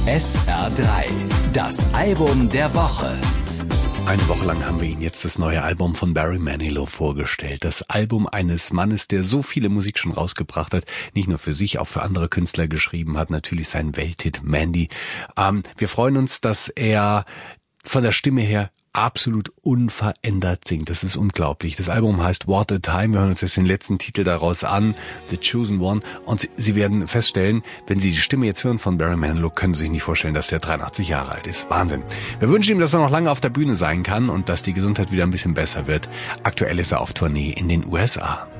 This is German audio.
SR3, das Album der Woche. Eine Woche lang haben wir Ihnen jetzt das neue Album von Barry Manilow vorgestellt. Das Album eines Mannes, der so viele Musik schon rausgebracht hat, nicht nur für sich, auch für andere Künstler geschrieben hat. Natürlich sein Welthit Mandy. Wir freuen uns, dass er von der Stimme her absolut unverändert singt. Das ist unglaublich. Das Album heißt What a Time. Wir hören uns jetzt den letzten Titel daraus an, The Chosen One. Und Sie werden feststellen, wenn Sie die Stimme jetzt hören von Barry Manilow, können Sie sich nicht vorstellen, dass der 83 Jahre alt ist. Wahnsinn. Wir wünschen ihm, dass er noch lange auf der Bühne sein kann und dass die Gesundheit wieder ein bisschen besser wird. Aktuell ist er auf Tournee in den USA.